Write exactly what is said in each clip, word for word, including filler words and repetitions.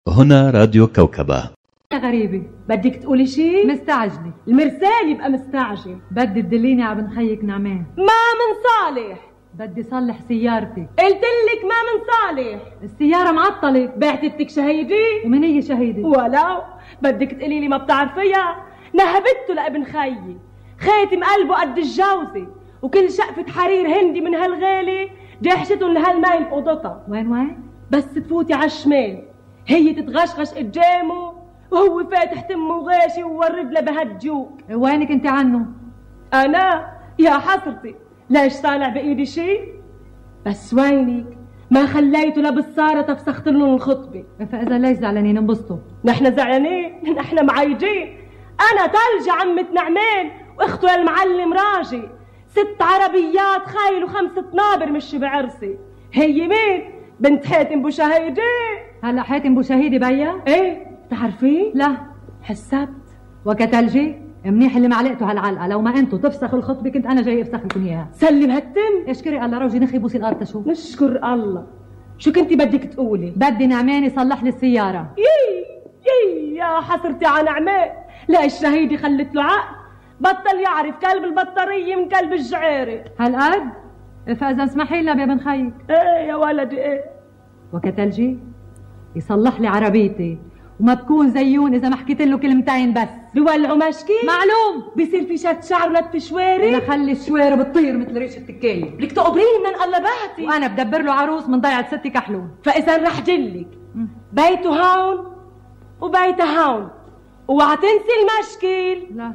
هنا راديو كوكبة. غريبة، بدك تقولي شي؟ مستعجلة. المرسال يبقى مستعجل. بدي تدليني على بن خيك نعمان. ما من صالح. بدي صلح سيارتي. قلتلك ما من صالح. السيارة معطلة. بعتتك شهيدي؟ ومن هي شهيدي؟ ولو بدك تقولي لي ما بتعرفيها؟ نهبته لابن خيي، خاتم قلبه قد الجوزة، وكل شقفة حرير هندي من هالغالي دحشتهم لهالمايل في اوضتها. وين وين؟ بس تفوتي على الشمال، هي تتغشغش قدامه وهو فاتح تمه وغاشي وورد له بهالجوك. وينك انت عنه؟ انا يا حسرتي ليش طالع بايدي شي؟ بس وينك ما خليته لبالصارة تفسخت لهم الخطبة. فاذا ليش زعلانين؟ انبسطوا. نحن زعلانين؟ نحن معيجين. انا تلجة عمة نعمان واخته المعلم راجي، ست عربيات خايل وخمسة نابر مش بعرسي. هي مين؟ بنت حاتم بو شهيدي. هلا حاتم بو شهيدي بيا؟ ايه بتعرفيه؟ لا حسبت. وكتلجي منيح اللي معلقته هالعلقه، لو ما انتوا تفسخوا الخطبه كنت انا جاي افسخ لكم اياها. سلم هالتم. اشكري الله روجي نخي بوسي الارض تشوف. نشكر الله. شو كنتي بدك تقولي؟ بدي نعمان يصلح لي السياره. يي يي يا حسرتي على نعمان، لا الشهيدي خلت له عقل، بطل يعرف كلب البطاريه من كلب الجعيره. هالقد؟ فاذا اسمحي لنا يا بن خيك. ايه يا ولدي ايه. وكتلجي يصلح لي عربيتي، وما بكون زيون اذا ما حكيت له كلمتين بس. بولعوا مشكي؟ معلوم. بيصير في شد شعر ولد شواري؟ انا خلي الشواري بتطير مثل ريش التكايه. بدك تقبريني من انقلباتي. وانا بدبر له عروس من ضيعه ستي كحلون. فاذا رح جلك بيته هون وبيته هون، اوعى تنسي المشكل. لا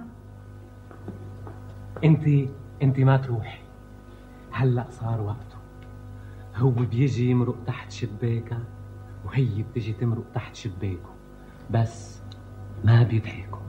انت انت ما تروحي، هلا صار وقته. هو بيجي يمرق تحت شباكها وهي بتجي تمرق تحت شباكه، بس ما بيضحكوا.